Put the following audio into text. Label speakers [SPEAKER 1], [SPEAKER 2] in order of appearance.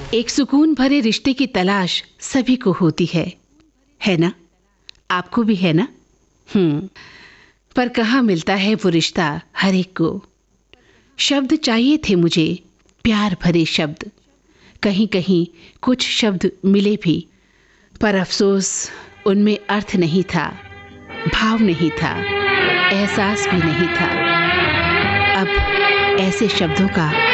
[SPEAKER 1] एक सुकून भरे रिश्ते की तलाश सभी को होती है ना? आपको भी है ना? पर कहाँ मिलता है वो रिश्ता हर एक को। शब्द चाहिए थे मुझे, प्यार भरे शब्द। कहीं कहीं कुछ शब्द मिले भी, पर अफसोस उनमें अर्थ नहीं था, भाव नहीं था, एहसास भी नहीं था। अब ऐसे शब्दों का